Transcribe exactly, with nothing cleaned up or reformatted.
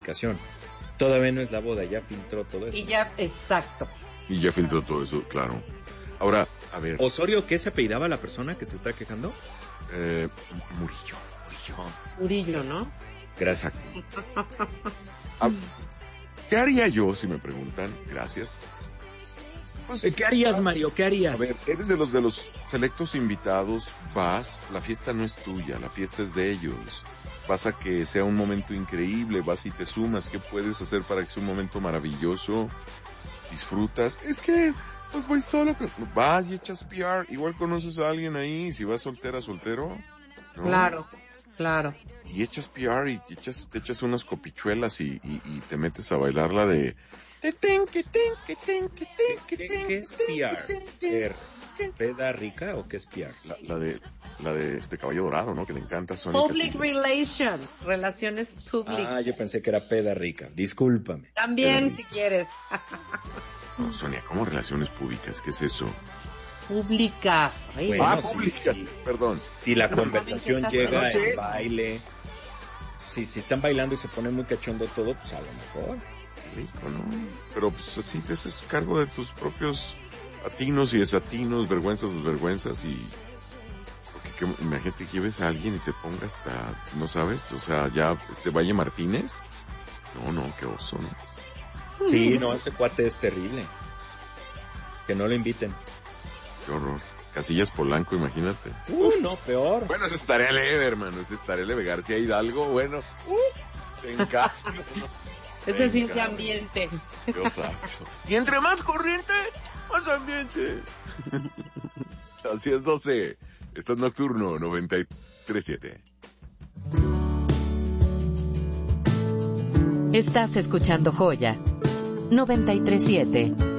Todavía no es la boda, ya filtró todo eso. Y ya, exacto. Y ya filtró todo eso, claro. Ahora, a ver. ¿Osorio qué se apellidaba la persona que se está quejando? Eh, Murillo. Murillo. Murillo, ¿no? Gracias. Ah, ¿qué haría yo si me preguntan? Gracias. Pues, ¿qué harías, vas, Mario? ¿Qué harías? A ver, eres de los de los selectos invitados, vas, la fiesta no es tuya, la fiesta es de ellos. Vas a que sea un momento increíble, vas y te sumas. ¿Qué puedes hacer para que sea un momento maravilloso? Disfrutas. Es que, pues voy solo. Vas y echas P R. Igual conoces a alguien ahí. Si vas soltera, soltero. ¿No? Claro, claro. Y echas P R y te echas, te echas unas copichuelas y, y, y te metes a bailar la de... ¿Qué, qué es P R? ¿Peda rica o qué es P R? La, la de la de este caballo dorado, ¿no? Que le encanta Sónica. Public Relations, relaciones públicas. Ah, yo pensé que era peda rica. Discúlpame. También, si quieres. No, Sonia, ¿cómo relaciones públicas? ¿Qué es eso? Públicas. Ay, bueno, ah, sí, públicas, sí. Perdón. Si la conversación llega al baile, si, si están bailando y se pone muy cachondo todo, pues a lo mejor. Rico, ¿no? Pero pues así te haces cargo de tus propios atinos y desatinos, vergüenzas, desvergüenzas y... Porque que, imagínate que lleves a alguien y se ponga hasta, ¿no sabes? O sea, ya, este Valle Martínez. No, no, qué oso, ¿no? Sí, no, ese cuate es terrible. Que no lo inviten. Qué horror. Casillas Polanco, imagínate. Uh, no, peor. Bueno, ese es tarea leve, hermano. Ese es tarea leve. García Hidalgo, bueno. Uh, te encargo. Ese es ese ambiente. Diosazo. Y entre más corriente, más ambiente. Así es, doce. Esto es Nocturno noventa y tres siete. Estás escuchando Joya noventa y tres siete.